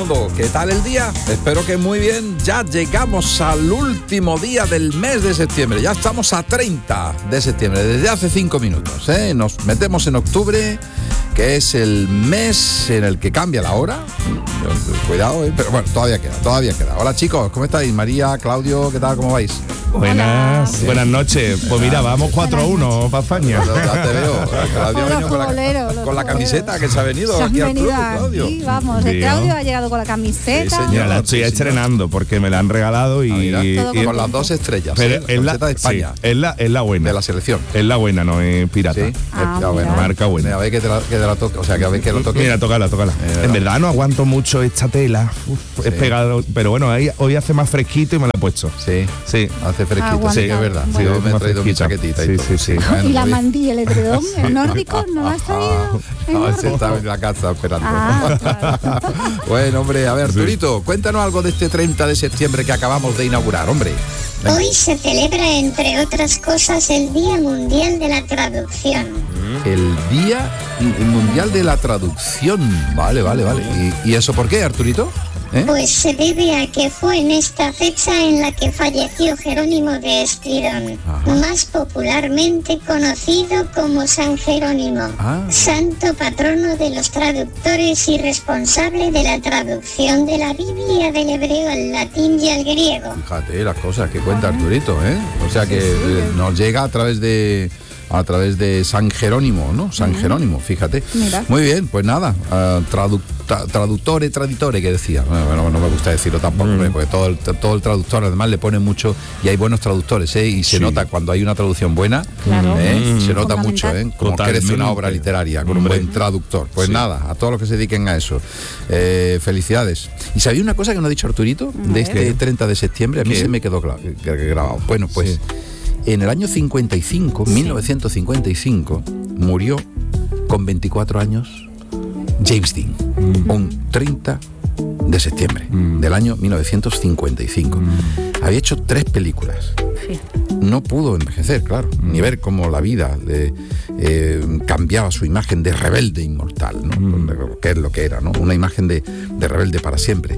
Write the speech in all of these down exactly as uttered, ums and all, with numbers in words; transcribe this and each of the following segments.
Ricardo, ¿qué tal el día? Espero que muy bien. Ya llegamos al último día del mes de septiembre. Ya estamos a treinta de septiembre, desde hace cinco minutos, ¿eh? Nos metemos en octubre, que es el mes en el que cambia la hora. Cuidado, ¿eh? Pero bueno, todavía queda, todavía queda. Hola chicos, ¿cómo estáis? María, Claudio, ¿qué tal? ¿Cómo vais? Buenas, Hola. buenas noches. Pues mira, vamos cuatro a uno para España. Ya te veo. Claudio ha venido con, la, con la camiseta que se ha venido se aquí al club, aquí, Claudio. Vamos, el Claudio ha llegado con la camiseta. Sí, Mira, la estoy sí, estrenando porque me la han regalado y, ah, y, y con las dos estrellas. Pero ¿eh? La es la camiseta de España. Sí, es la es la buena. De la selección. Es la buena, no es pirata. Sí, ah, es la buena. Marca buena. Mira, a ver que te la, que te la toque, o sea, que a ver que lo toque. Mira, tócala, tócala. Eh, en verdad no aguanto mucho esta tela. Uf, sí. Es pegado, pero bueno, ahí, hoy hace más fresquito y me la he puesto. Sí, sí. Hace fresquito, Aguanta. sí, es verdad. Bueno. Sí, hoy me he traído mi chaquetita sí, y todo. Sí, sí, sí. Bueno, y la muy... mantilla, el edredón, el nórdico, ¿no lo has traído? No, ese estaba en la casa esperando. Ah, claro. Bueno, hombre, a ver, Arturito, sí. Cuéntanos algo de este treinta de septiembre que acabamos de inaugurar, hombre. Venga. Hoy se celebra, entre otras cosas, el Día Mundial de la Traducción. El Día Mundial de la Traducción. Vale, vale, vale. ¿Y, y eso por qué, Arturito? ¿Eh? Pues se debe a que fue en esta fecha en la que falleció Jerónimo de Estridón, Ajá. más popularmente conocido como San Jerónimo, ah. santo patrono de los traductores y responsable de la traducción de la Biblia del hebreo al latín y al griego. Fíjate las cosas que cuenta Arturito, ¿eh? O sea que sí, sí. nos llega a través de... a través de San Jerónimo, ¿no? San Jerónimo, fíjate. Mira. Muy bien, pues nada, uh, tradu tra traductore, traditore, que decía. Bueno, no me gusta decirlo tampoco, mm. porque todo el, todo el traductor además le pone mucho, y hay buenos traductores, ¿eh? Y se sí. nota cuando hay una traducción buena, claro. ¿eh? mm. se nota mucho, ¿eh? Como Totalmente. crece una obra literaria con Hombre. un buen traductor. Pues sí. nada, a todos los que se dediquen a eso. Eh, felicidades. ¿Y sabía una cosa que nos ha dicho Arturito de este treinta de septiembre? A mí ¿Qué? se me quedó grabado. Bueno, pues... Sí. En el año cincuenta y cinco, sí. mil novecientos cincuenta y cinco, murió con veinticuatro años James Dean, mm. un treinta de septiembre mm. del año mil novecientos cincuenta y cinco. Mm. Había hecho tres películas. Sí. No pudo envejecer, claro, mm. ni ver cómo la vida le, eh, cambiaba su imagen de rebelde inmortal, ¿no? Mm. que es lo que era, ¿no? Una imagen de, de rebelde para siempre.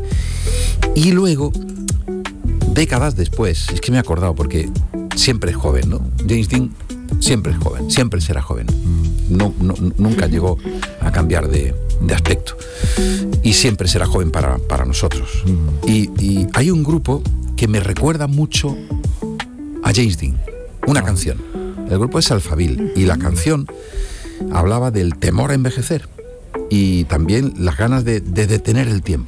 Y luego, décadas después, es que me he acordado porque... siempre es joven, ¿no? James Dean siempre es joven, siempre será joven. No, no, nunca llegó a cambiar de, de aspecto. Y siempre será joven para, para nosotros. Y, y hay un grupo que me recuerda mucho a James Dean. Una canción. El grupo es Alphaville. Y la canción hablaba del temor a envejecer. Y también las ganas de, de detener el tiempo.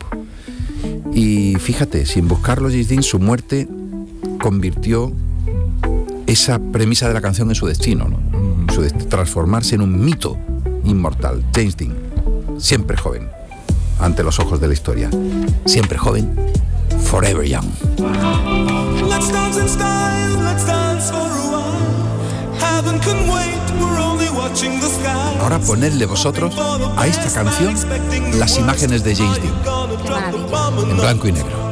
Y fíjate, sin buscarlo, James Dean, su muerte convirtió esa premisa de la canción en su destino, ¿no? Mm. Su dest- transformarse en un mito inmortal. James Dean, siempre joven, ante los ojos de la historia. Siempre joven, forever young. Let's dance in style, let's dance for a while. Heaven can wait, we're only watching the sky. Ahora ponedle vosotros a esta canción las imágenes de James Dean, en blanco y negro.